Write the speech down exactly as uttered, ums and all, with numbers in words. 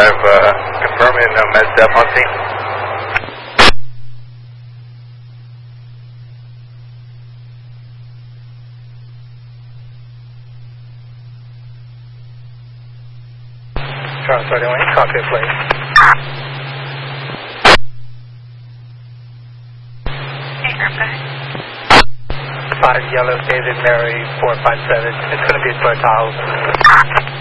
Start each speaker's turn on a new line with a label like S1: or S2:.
S1: five, uh, confirming no med step on scene.
S2: Charles thirty-one, cockpit please. Five Yellow David Mary four five seven. It's going to be Bertals.